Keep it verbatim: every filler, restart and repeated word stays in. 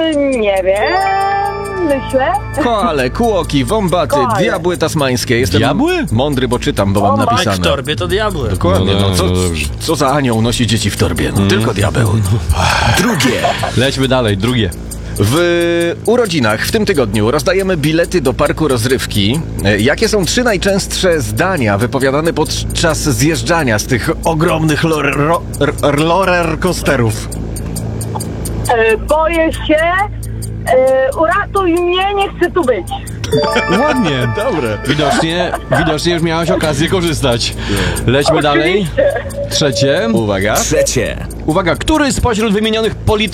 nie wiem, myślę. Koale, kłoki, wąbaty, Koale. diabły tasmańskie. Jestem Diabły? mądry, bo czytam, bo mam O, Jak w napisane. torbie to diabły. Dokładnie, No, no, no, co, no dobrze. co za anioł nosi dzieci w torbie? No, tylko diabeł. Drugie. Lećmy dalej, drugie. W urodzinach w tym tygodniu rozdajemy bilety do parku rozrywki. E, Jakie są trzy najczęstsze zdania wypowiadane podczas zjeżdżania z tych ogromnych roller coasterów? E, boję się, e, uratuj mnie, nie chcę tu być. Ładnie. Dobre. Widocznie, widocznie już miałaś okazję korzystać. Lećmy dalej. Trzecie. Uwaga. Trzecie. Uwaga, który spośród wymienionych polityków